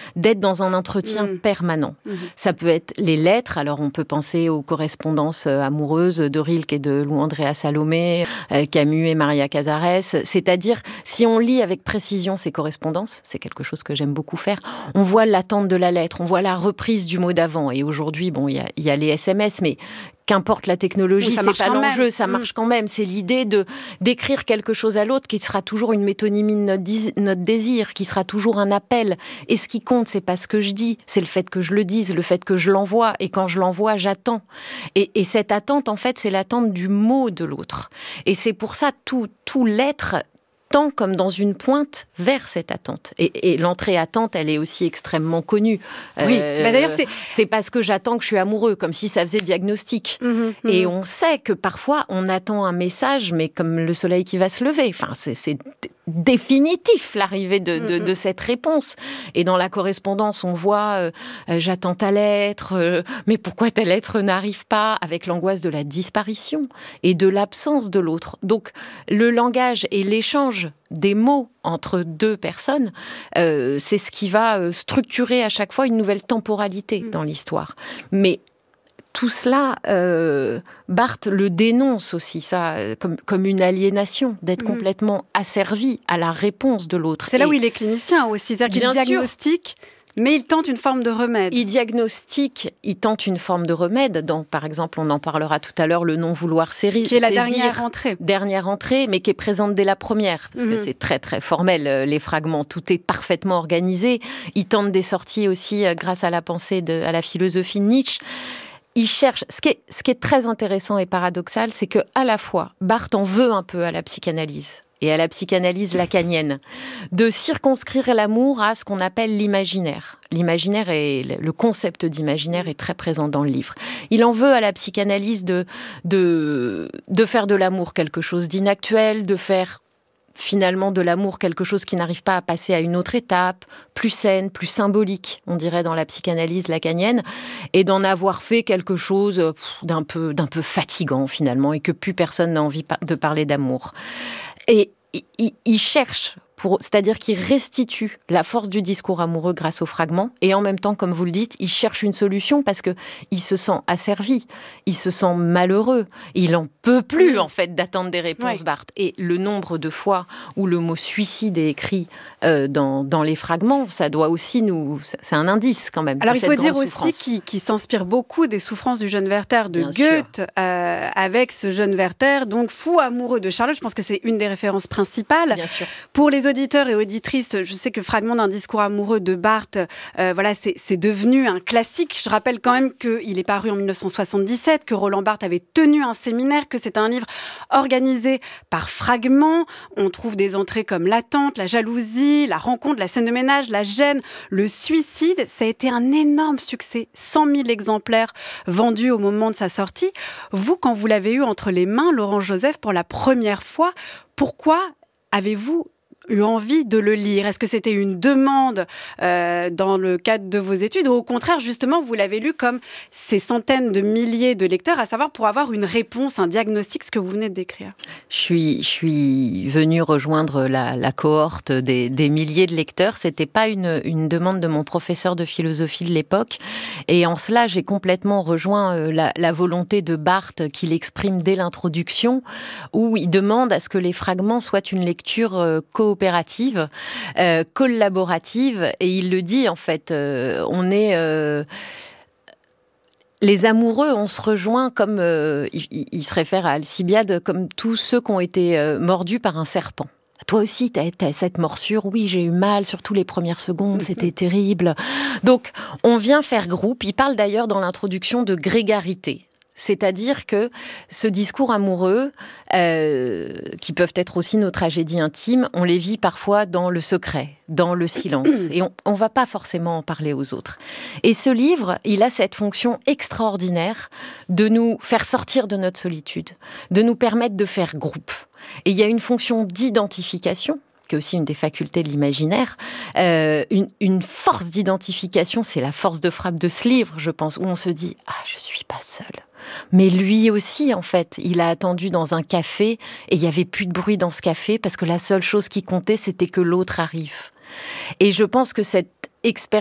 d'être dans un entretien permanent. Ça peut être les lettres, alors on peut penser aux correspondances amoureuses de Rilke et de Lou Andrea Salomé, Camus et Maria Casares, c'est-à-dire si on lit avec précision ces correspondances, c'est quelque chose que j'aime beaucoup faire, on voit l'attente de la lettre, on voit la reprise du mot d'avant, et aujourd'hui, bon, il y a les SMS, mais qu'importe la technologie, c'est pas l'enjeu, ça marche quand même. C'est l'idée d'écrire quelque chose à l'autre qui sera toujours une métonymie de notre désir, qui sera toujours un appel. Et ce qui compte, c'est pas ce que je dis, c'est le fait que je le dise, le fait que je l'envoie. Et quand je l'envoie, j'attends. Et cette attente, en fait, c'est l'attente du mot de l'autre. Et c'est pour ça, tout l'être tend comme dans une pointe vers cette attente. Et l'entrée attente, elle est aussi extrêmement connue. Oui, d'ailleurs, c'est parce que j'attends que je suis amoureux, comme si ça faisait diagnostic. Et on sait que parfois, on attend un message, mais comme le soleil qui va se lever. Enfin, c'est définitif, l'arrivée de cette réponse. Et dans la correspondance, on voit j'attends ta lettre, mais pourquoi ta lettre n'arrive pas, avec l'angoisse de la disparition et de l'absence de l'autre. Donc, le langage et l'échange des mots entre deux personnes, c'est ce qui va structurer à chaque fois une nouvelle temporalité dans l'histoire. Mais tout cela, Barthes le dénonce aussi, ça, comme une aliénation, d'être complètement asservi à la réponse de l'autre. C'est là où il est clinicien aussi, c'est-à-dire qu'il diagnostique, mais il tente une forme de remède. Il diagnostique, il tente une forme de remède. Dans, par exemple, on en parlera tout à l'heure, le non-vouloir saisir. Qui est la dernière entrée. Dernière entrée, mais qui est présente dès la première. Parce que c'est très, très formel, les fragments. Tout est parfaitement organisé. Il tente des sorties aussi grâce à la pensée, à la philosophie de Nietzsche. Il cherche. Ce qui est très intéressant et paradoxal, c'est que à la fois, Barthes en veut un peu à la psychanalyse et à la psychanalyse lacanienne, de circonscrire l'amour à ce qu'on appelle l'imaginaire. L'imaginaire et le concept d'imaginaire est très présent dans le livre. Il en veut à la psychanalyse de faire de l'amour quelque chose d'inactuel, de faire finalement de l'amour quelque chose qui n'arrive pas à passer à une autre étape, plus saine, plus symbolique, on dirait dans la psychanalyse lacanienne, et d'en avoir fait quelque chose d'un peu fatigant finalement, et que plus personne n'a envie de parler d'amour. Et il cherche, c'est-à-dire qu'il restitue la force du discours amoureux grâce aux fragments, et en même temps, comme vous le dites, il cherche une solution parce qu'il se sent asservi, il se sent malheureux, il en peut plus en fait d'attendre des réponses, Barthes. Et le nombre de fois où le mot suicide est écrit dans les fragments, ça doit aussi c'est un indice quand même. Alors il faut dire souffrance. Aussi qu'il s'inspire beaucoup des souffrances du jeune Werther de Goethe, avec ce jeune Werther, donc fou amoureux de Charlotte. Je pense que c'est une des références principales. Bien sûr. Pour les auditeurs et auditrices, je sais que Fragment d'un discours amoureux de Barthes, c'est devenu un classique. Je rappelle quand même qu'il est paru en 1977, que Roland Barthes avait tenu un séminaire, que c'est un livre organisé par fragments. On trouve des entrées comme l'attente, la jalousie, la rencontre, la scène de ménage, la gêne, le suicide. Ça a été un énorme succès, 100 000 exemplaires vendus au moment de sa sortie. Vous, quand vous l'avez eu entre les mains, Laurent Joseph, pour la première fois, pourquoi avez-vous eu envie de le lire? Est-ce que c'était une demande dans le cadre de vos études, ou au contraire, justement, vous l'avez lu comme ces centaines de milliers de lecteurs, à savoir pour avoir une réponse, un diagnostic, ce que vous venez de décrire? Je suis venue rejoindre la cohorte des milliers de lecteurs. C'était pas une demande de mon professeur de philosophie de l'époque. Et en cela, j'ai complètement rejoint la volonté de Barthes qu'il exprime dès l'introduction, où il demande à ce que les fragments soient une lecture coopérative, collaborative, et il le dit en fait, les amoureux, on se rejoint comme, il se réfère à Alcibiade, comme tous ceux qui ont été mordus par un serpent. Toi aussi, t'as cette morsure. Oui, j'ai eu mal, surtout les premières secondes, c'était terrible. Donc, on vient faire groupe. Il parle d'ailleurs dans l'introduction de grégarité. C'est-à-dire que ce discours amoureux, qui peuvent être aussi nos tragédies intimes, on les vit parfois dans le secret, dans le silence. Et on ne va pas forcément en parler aux autres. Et ce livre, il a cette fonction extraordinaire de nous faire sortir de notre solitude, de nous permettre de faire groupe. Et il y a une fonction d'identification, qui est aussi une des facultés de l'imaginaire, une force d'identification, c'est la force de frappe de ce livre, je pense, où on se dit « Ah, je ne suis pas seule ». Mais lui aussi, en fait, il a attendu dans un café et il n'y avait plus de bruit dans ce café parce que la seule chose qui comptait, c'était que l'autre arrive. Et je pense que cette expérience